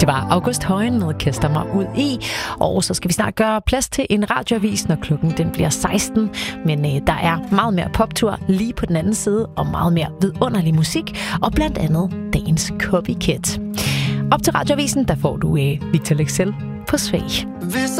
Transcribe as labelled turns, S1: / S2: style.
S1: Det var August Højen med Kaster mig ud i. Og så skal vi snart gøre plads til en radioavis, når klokken den bliver 16. Men der er meget mere poptur lige på den anden side, og meget mere vidunderlig musik, og blandt andet dagens Copycat. Op til radioavisen, der får du Victor Lexell på Svag.